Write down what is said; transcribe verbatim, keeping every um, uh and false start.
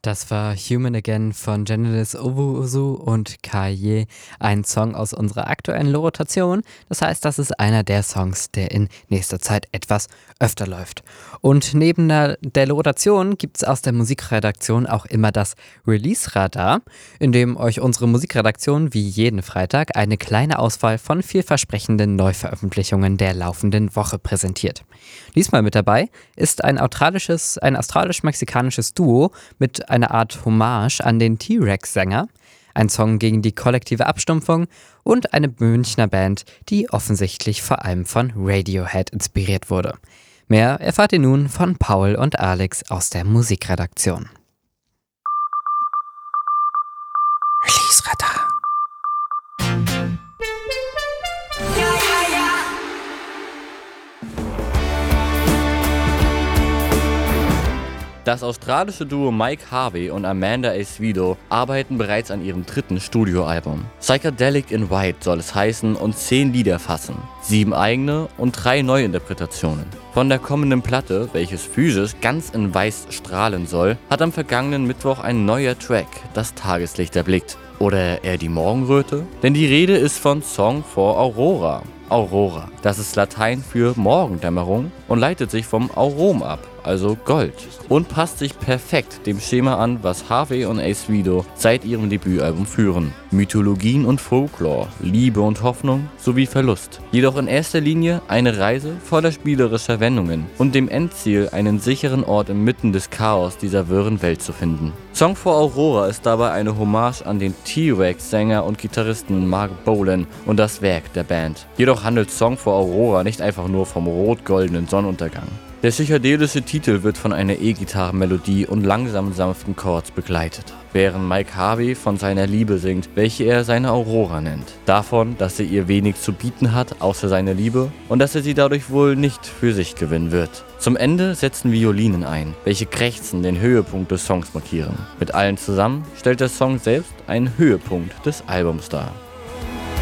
Das war Human Again von Genesis Owusu und Kaye, ein Song aus unserer aktuellen Rotation. Das heißt, das ist einer der Songs, der in nächster Zeit etwas öfter läuft. Und neben der, der Rotation gibt es aus der Musikredaktion auch immer das Release-Radar, in dem euch unsere Musikredaktion wie jeden Freitag eine kleine Auswahl von vielversprechenden Neuveröffentlichungen der laufenden Woche präsentiert. Diesmal mit dabei ist ein australisches, ein australisch-mexikanisches Duo mit eine Art Hommage an den T-Rex-Sänger, ein Song gegen die kollektive Abstumpfung und eine Münchner Band, die offensichtlich vor allem von Radiohead inspiriert wurde. Mehr erfahrt ihr nun von Paul und Alex aus der Musikredaktion. Release Radar. Das australische Duo Mike Harvey und Amanda Acevedo arbeiten bereits an ihrem dritten Studioalbum. Psychedelic in White soll es heißen und zehn Lieder fassen, sieben eigene und drei Neuinterpretationen. Von der kommenden Platte, welches physisch ganz in weiß strahlen soll, hat am vergangenen Mittwoch ein neuer Track das Tageslicht erblickt. Oder eher die Morgenröte? Denn die Rede ist von Song for Aurora. Aurora, das ist Latein für Morgendämmerung und leitet sich vom Aurom ab, also Gold, und passt sich perfekt dem Schema an, was Harvey und Acevedo seit ihrem Debütalbum führen. Mythologien und Folklore, Liebe und Hoffnung sowie Verlust. Jedoch in erster Linie eine Reise voller spielerischer Wendungen und dem Endziel, einen sicheren Ort inmitten des Chaos dieser wirren Welt zu finden. Song for Aurora ist dabei eine Hommage an den T-Rex-Sänger und Gitarristen Mark Bolan und das Werk der Band. Jedoch handelt Song for Aurora nicht einfach nur vom rot-goldenen Sonnenuntergang. Der psychedelische Titel wird von einer E-Gitarrenmelodie und langsamen sanften Chords begleitet, während Mike Harvey von seiner Liebe singt, welche er seine Aurora nennt. Davon, dass er ihr wenig zu bieten hat, außer seine Liebe, und dass er sie dadurch wohl nicht für sich gewinnen wird. Zum Ende setzen Violinen ein, welche krächzen den Höhepunkt des Songs markieren. Mit allen zusammen stellt der Song selbst einen Höhepunkt des Albums dar.